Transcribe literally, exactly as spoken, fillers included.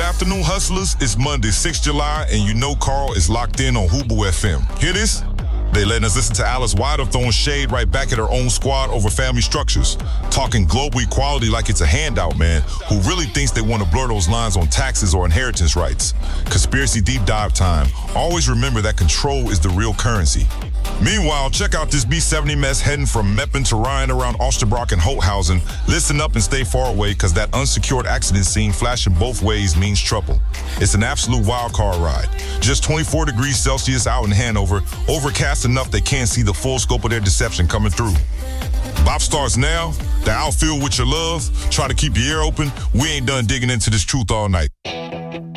afternoon, hustlers. It's Monday, sixth of July, and you know Carl is locked in on Hubu F M. Hear this? They letting us listen to Alice Wilder throwing shade right back at her own squad over family structures. Talking global equality like it's a handout, man, who really thinks they want to blur those lines on taxes or inheritance rights. Conspiracy deep dive time. Always remember that control is the real currency. Meanwhile, check out this B seventy mess heading from Meppen to Ryan around Osterbrock and Holthausen. Listen up and stay far away, because that unsecured accident scene flashing both ways means trouble. It's an absolute wild card ride. Just twenty-four degrees Celsius out in Hanover, overcast enough they can't see the full scope of their deception coming through. Bop starts now. The outfield with your love. Try to keep your ear open. We ain't done digging into this truth all night.